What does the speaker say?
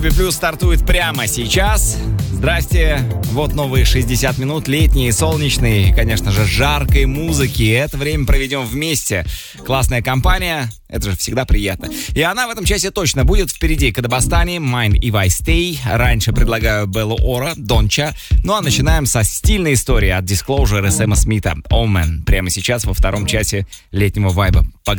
Плюс стартует прямо сейчас. Здрасте. Вот новые 60 минут летние, солнечные, конечно же, жаркой музыки. Это время проведем вместе. Классная компания. Это же всегда приятно. И она в этом часе точно будет. Впереди Кадабастани, Mine If I Stay. Раньше предлагаю Беллу Ора, Донча. Ну а начинаем со стильной истории от Disclosure и Сэма Смита. Omen. Прямо сейчас во втором часе летнего вайба. Погнали.